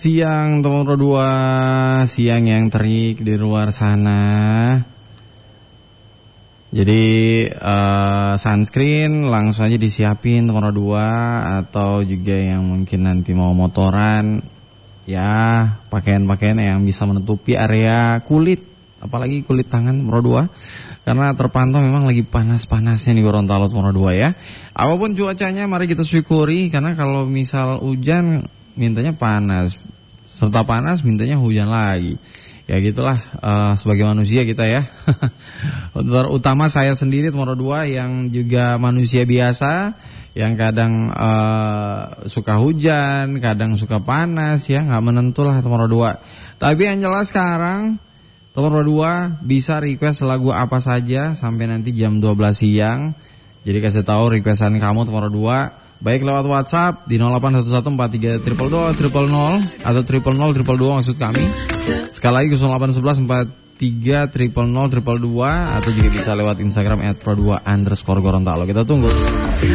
Siang teman Pro 2, siang yang terik di luar sana. Jadi sunscreen langsung aja disiapin teman Pro 2. Atau juga yang mungkin nanti mau motoran, ya pakaian-pakaian yang bisa menutupi area kulit, apalagi kulit tangan Pro 2. Karena terpantau memang lagi panas-panasnya di Gorontalo Pro 2 ya. Apapun cuacanya mari kita syukuri, karena kalau misal hujan mintanya panas, serta panas mintanya hujan lagi. Ya gitulah sebagai manusia kita ya. Terutama saya sendiri nomor 2 yang juga manusia biasa, yang kadang suka hujan, kadang suka panas ya, nggak menentu lah nomor 2. Tapi yang jelas sekarang nomor 2 bisa request lagu apa saja sampai nanti jam 12 siang. Jadi kasih tahu requestan kamu nomor 2. Baik lewat WhatsApp di 081143220000 atau 000222 maksud kami. Sekali lagi 081143000022 atau juga bisa lewat Instagram @pro2_Gorontalo. Kita tunggu.